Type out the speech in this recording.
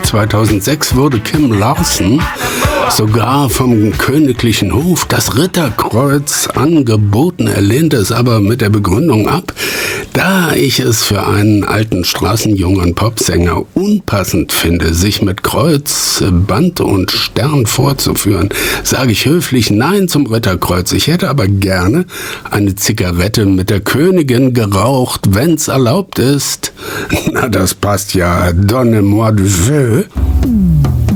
2006 wurde Kim Larson sogar vom königlichen Hof das Ritterkreuz angeboten. Er lehnte es aber mit der Begründung ab, da ich es für einen alten Straßenjungen Popsänger unpassend finde, sich mit Kreuz, Band und Stern vorzuführen, sage ich höflich Nein zum Ritterkreuz. Ich hätte aber gerne eine Zigarette mit der Königin geraucht, wenn's erlaubt ist. Na, das passt ja. Donnez-moi du feu.